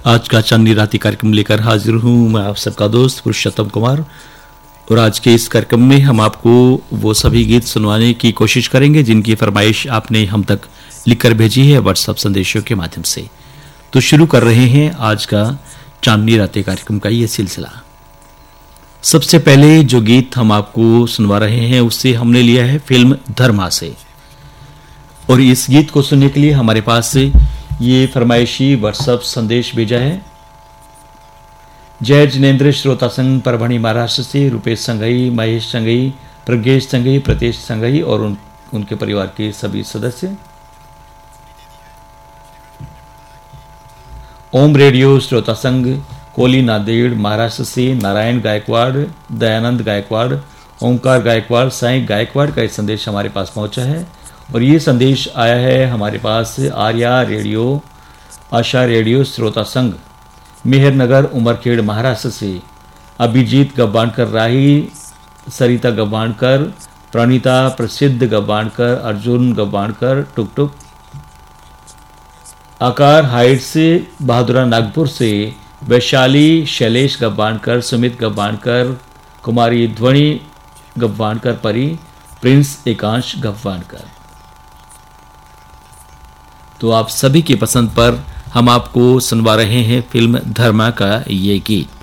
आज का चांदनी राती कार्यक्रम लेकर हाजिर हूँ मैं आप सबका दोस्त पुरुषोत्तम कुमार। और आज के इस कार्यक्रम में हम आपको वो सभी गीत सुनवाने की कोशिश करेंगे जिनकी फरमाइश आपने हम तक लिखकर भेजी है व्हाट्सएप संदेशों के माध्यम से। तो शुरू कर रहे हैं आज का चांदनी राती कार्यक्रम का ये सिलसिला। सबसे पहले जो गीत हम आपको सुनवा रहे हैं उससे हमने लिया है फिल्म धर्मा से। और इस गीत को सुनने के लिए हमारे पास ये फरमाइशी व्हाट्सएप संदेश भेजा है जय जिनेन्द्र श्रोता संघ परभणी महाराष्ट्र से Rupesh Shanghai, Mahesh Shanghai, Pradnyesh Shanghai, Pratesh Shanghai और उनके परिवार के सभी सदस्य। ओम रेडियो श्रोता संघ कोली नांदेड़ महाराष्ट्र से नारायण गायकवाड़, दयानंद गायकवाड़, ओंकार गायकवाड़, साईं गायकवाड़ का एक संदेश हमारे पास पहुंचा है। और ये संदेश आया है हमारे पास आर्या रेडियो, आशा रेडियो श्रोता संघ मेहरनगर उमरखेड़ महाराष्ट्र से अभिजीत गव्वाणकर राही, सरिता गव्वाणकर, प्रणीता प्रसिद्ध गव्वाणकर, अर्जुन गव्वाणकर टुक टुक, आकार हाइट से बहादुरा नागपुर से वैशाली शैलेश गव्वाणकर, सुमित गव्वाणकर, कुमारी ध्वनि गव्वाणकर परी, प्रिंस एकांश गव्वाणकर। तो आप सभी की पसंद पर हम आपको सुनवा रहे हैं फिल्म धर्मा का ये गीत।